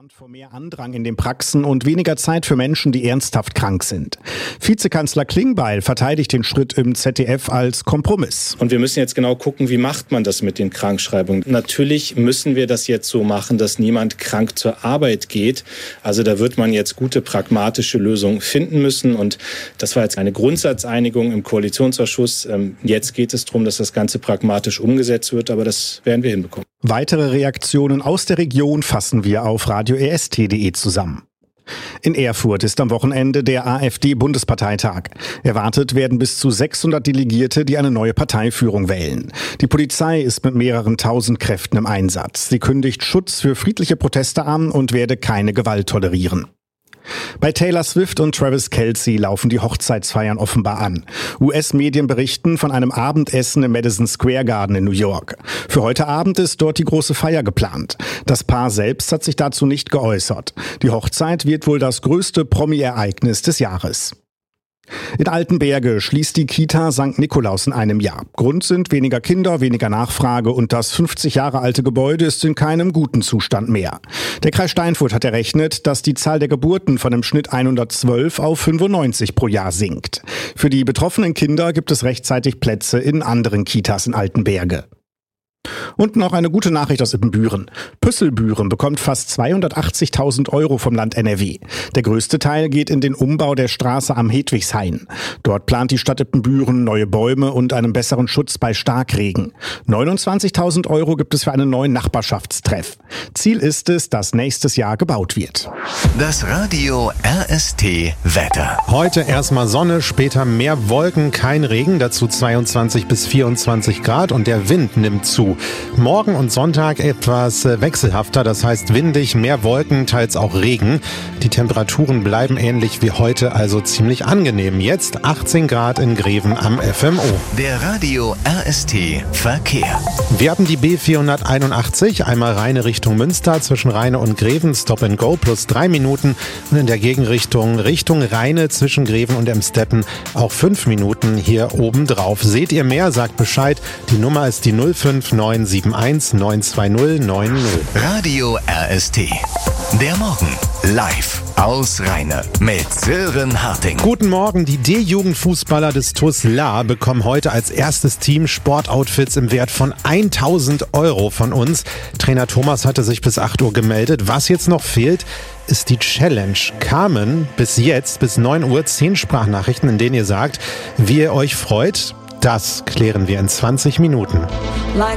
warnt vor mehr Andrang in den Praxen und weniger Zeit für Menschen, die ernsthaft krank sind. Vizekanzler Klingbeil verteidigt den Schritt im ZDF als Kompromiss. Und wir müssen jetzt genau gucken, wie macht man das mit den Krankschreibungen. Natürlich müssen wir das jetzt so machen, dass niemand krank zur Arbeit geht. Also da wird man jetzt gute pragmatische Lösungen finden müssen. Und das war jetzt eine Grundsatzeinigung im Koalitionsausschuss. Jetzt geht es darum, dass das Ganze pragmatisch umgesetzt wird, aber das werden wir hinbekommen. Weitere Reaktionen aus der Region fassen wir auf radioest.de zusammen. In Erfurt ist am Wochenende der AfD-Bundesparteitag. Erwartet werden bis zu 600 Delegierte, die eine neue Parteiführung wählen. Die Polizei ist mit mehreren tausend Kräften im Einsatz. Sie kündigt Schutz für friedliche Proteste an und werde keine Gewalt tolerieren. Bei Taylor Swift und Travis Kelce laufen die Hochzeitsfeiern offenbar an. US-Medien berichten von einem Abendessen im Madison Square Garden in New York. Für heute Abend ist dort die große Feier geplant. Das Paar selbst hat sich dazu nicht geäußert. Die Hochzeit wird wohl das größte Promi-Ereignis des Jahres. In Altenberge schließt die Kita St. Nikolaus in einem Jahr. Grund sind weniger Kinder, weniger Nachfrage und das 50 Jahre alte Gebäude ist in keinem guten Zustand mehr. Der Kreis Steinfurt hat errechnet, dass die Zahl der Geburten von im Schnitt 112 auf 95 pro Jahr sinkt. Für die betroffenen Kinder gibt es rechtzeitig Plätze in anderen Kitas in Altenberge. Und noch eine gute Nachricht aus Ippenbüren. Püsselbüren bekommt fast 280.000 € vom Land NRW. Der größte Teil geht in den Umbau der Straße am Hedwigshain. Dort plant die Stadt Ippenbüren neue Bäume und einen besseren Schutz bei Starkregen. 29.000 € gibt es für einen neuen Nachbarschaftstreff. Ziel ist es, dass nächstes Jahr gebaut wird. Das Radio RST Wetter. Heute erstmal Sonne, später mehr Wolken, kein Regen, dazu 22 bis 24 Grad und der Wind nimmt zu. Morgen und Sonntag etwas wechselhafter, das heißt windig, mehr Wolken, teils auch Regen. Die Temperaturen bleiben ähnlich wie heute, also ziemlich angenehm. Jetzt 18 Grad in Greven am FMO. Der Radio RST Verkehr. Wir haben die B481, einmal Rheine Richtung Münster, zwischen Rheine und Greven, Stop and Go, plus 3 Minuten. Und in der Gegenrichtung Richtung Rheine zwischen Greven und Emstetten auch 5 Minuten hier oben drauf. Seht ihr mehr, sagt Bescheid. Die Nummer ist die 05971 920 90. Radio RST. Der Morgen live aus Rheine mit Sören Harting. Guten Morgen, die D-Jugendfußballer des TuS Lahr bekommen heute als erstes Team Sportoutfits im Wert von 1.000 € von uns. Trainer Thomas hatte sich bis 8 Uhr gemeldet. Was jetzt noch fehlt, ist die Challenge. Kamen bis jetzt, bis 9 Uhr, 10 Sprachnachrichten, in denen ihr sagt, wie ihr euch freut. Das klären wir in 20 Minuten.